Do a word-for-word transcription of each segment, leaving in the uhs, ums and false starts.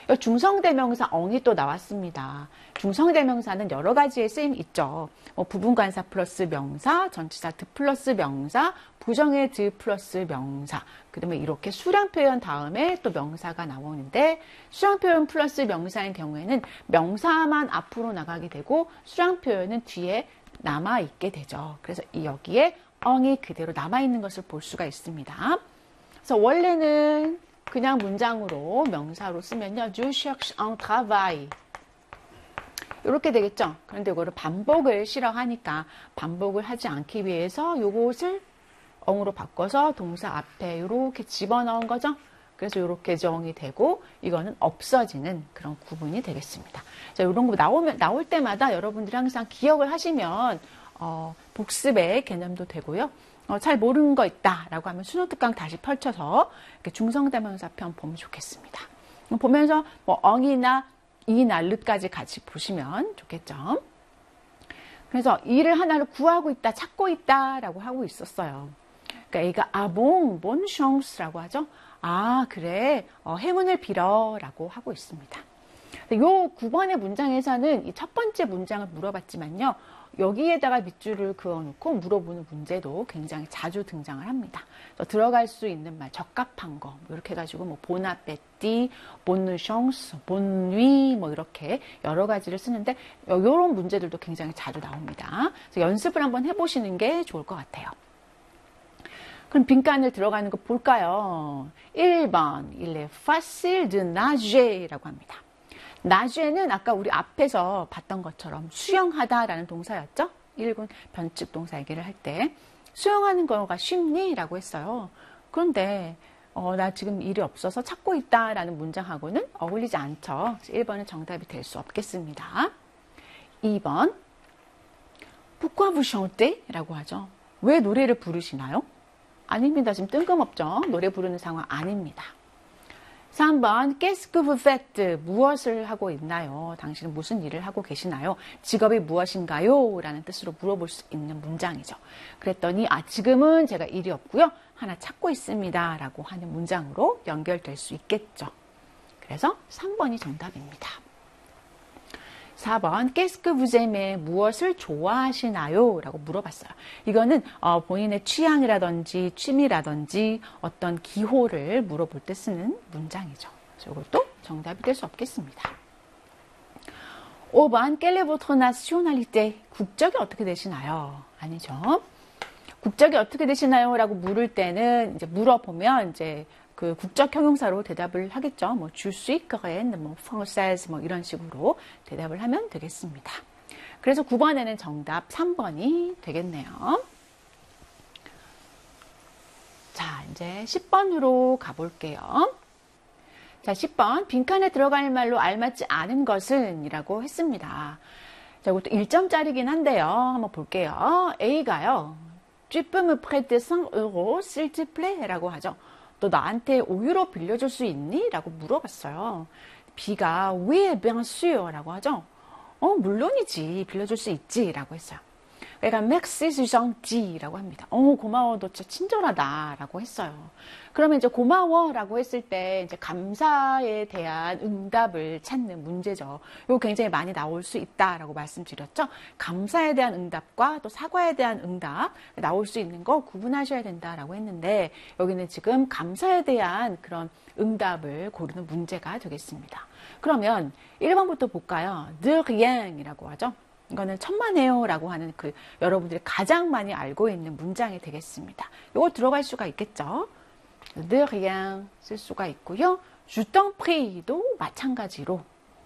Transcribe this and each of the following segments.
중성대명사 엉이 또 나왔습니다. 중성대명사는 여러 가지의 쓰임 있죠. 뭐 부분관사 플러스 명사, 전치사 드 플러스 명사, 부정의 드 플러스 명사. 그 다음에 이렇게 수량 표현 다음에 또 명사가 나오는데 수량 표현 플러스 명사인 경우에는 명사만 앞으로 나가게 되고 수량 표현은 뒤에 남아있게 되죠. 그래서 이 여기에 엉이 그대로 남아있는 것을 볼 수가 있습니다. 그래서 원래는 그냥 문장으로 명사로 쓰면요. Je cherche un travail. 이렇게 되겠죠. 그런데 이거를 반복을 싫어하니까 반복을 하지 않기 위해서 이것을 엉으로 바꿔서 동사 앞에 이렇게 집어넣은 거죠. 그래서 이렇게 정이 되고 이거는 없어지는 그런 구분이 되겠습니다. 자, 이런 거 나오면, 나올 때마다 여러분들이 항상 기억을 하시면 어, 복습의 개념도 되고요. 어, 잘 모르는 거 있다라고 하면 순호특강 다시 펼쳐서 이렇게 중성대명사 편 보면 좋겠습니다. 보면서 뭐 엉이나 이나 르까지 같이 보시면 좋겠죠. 그래서 일을 하나를 구하고 있다, 찾고 있다라고 하고 있었어요. 그러니까 A가 아, bon, bonne chance라고 하죠. 아, 그래, 어, 행운을 빌어라고 하고 있습니다. 이 구 번의 문장에서는 이 첫 번째 문장을 물어봤지만요. 여기에다가 밑줄을 그어놓고 물어보는 문제도 굉장히 자주 등장을 합니다. 들어갈 수 있는 말, 적합한 거, 뭐 이렇게 해가지고 뭐 보나페티, 본누숑스, 본누이 뭐 이렇게 여러 가지를 쓰는데 이런 문제들도 굉장히 자주 나옵니다. 그래서 연습을 한번 해보시는 게 좋을 것 같아요. 그럼 빈칸을 들어가는 거 볼까요? 일 번, il est facile de nager라고 합니다. 나제는 아까 우리 앞에서 봤던 것처럼 수영하다라는 동사였죠? 일 군 변칙 동사 얘기를 할 때 수영하는 거가 쉽니? 라고 했어요. 그런데 어, 나 지금 일이 없어서 찾고 있다라는 문장하고는 어울리지 않죠. 일 번은 정답이 될 수 없겠습니다. 이 번 Pourquoi vous chantez? 라고 하죠. 왜 노래를 부르시나요? 아닙니다. 지금 뜬금없죠. 노래 부르는 상황 아닙니다. 삼 번 Qu'est-ce que vous faites? 무엇을 하고 있나요? 당신은 무슨 일을 하고 계시나요? 직업이 무엇인가요? 라는 뜻으로 물어볼 수 있는 문장이죠. 그랬더니 아 지금은 제가 일이 없고요. 하나 찾고 있습니다. 라고 하는 문장으로 연결될 수 있겠죠. 그래서 삼 번이 정답입니다. 사 번 Qu'est-ce que vous aimez? 무엇을 좋아하시나요? 라고 물어봤어요. 이거는 어, 본인의 취향이라든지 취미라든지 어떤 기호를 물어볼 때 쓰는 문장이죠. 그래서 이것도 정답이 될 수 없겠습니다. 오 번 Quelle est votre nationalité? 국적이 어떻게 되시나요? 아니죠. 국적이 어떻게 되시나요? 라고 물을 때는 이제 물어보면 이제 그 국적 형용사로 대답을 하겠죠. 뭐, je suis coréenne, 뭐, française, 뭐, 이런 식으로 대답을 하면 되겠습니다. 그래서 구 번에는 정답 삼 번이 되겠네요. 자, 이제 십 번으로 가볼게요. 자, 십 번. 빈칸에 들어갈 말로 알맞지 않은 것은 이라고 했습니다. 자, 이것도 일 점짜리긴 한데요. 한번 볼게요. A가요. Tu peux me prêter cinq euros, s'il te plaît? 라고 하죠. 너 나한테 오 유로 빌려줄 수 있니? 라고 물어봤어요. B가 oui, bien sûr 라고 하죠. 어, 물론이지. 빌려줄 수 있지. 라고 했어요. 그러니까 merci, c'est gentil 라고 합니다. 어, 고마워. 너 진짜 친절하다. 라고 했어요. 그러면 이제 고마워 라고 했을 때 이제 감사에 대한 응답을 찾는 문제죠. 이거 굉장히 많이 나올 수 있다라고 말씀드렸죠. 감사에 대한 응답과 또 사과에 대한 응답 나올 수 있는 거 구분하셔야 된다라고 했는데 여기는 지금 감사에 대한 그런 응답을 고르는 문제가 되겠습니다. 그러면 일 번부터 볼까요? de rien 이라고 하죠. 이거는 천만에요 라고 하는 그 여러분들이 가장 많이 알고 있는 문장이 되겠습니다. 이거 들어갈 수가 있겠죠. de rien 쓸 수가 있고요. je t'en prie도 마찬가지로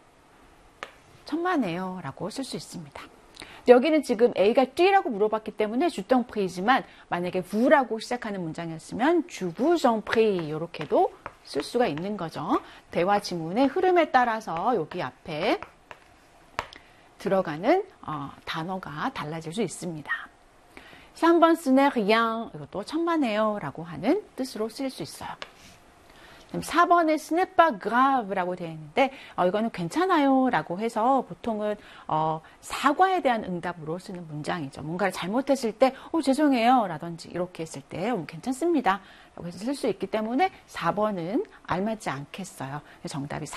천만에요 라고 쓸 수 있습니다. 여기는 지금 A가 D라고 물어봤기 때문에 je t'en prie지만 만약에 vou라고 시작하는 문장이었으면 je vous en prie 이렇게도 쓸 수가 있는 거죠. 대화 지문의 흐름에 따라서 여기 앞에 들어가는 어, 단어가 달라질 수 있습니다. 삼 번 ce n'est rien 이것도 천만에요 라고 하는 뜻으로 쓸 수 있어요. 사 번에 ce n'est pas grave 라고 되어 있는데 어, 이거는 괜찮아요 라고 해서 보통은 어, 사과에 대한 응답으로 쓰는 문장이죠. 뭔가를 잘못했을 때 어, 죄송해요 라든지 이렇게 했을 때 어, 괜찮습니다 라고 해서 쓸 수 있기 때문에 사 번은 알맞지 않겠어요. 정답이 사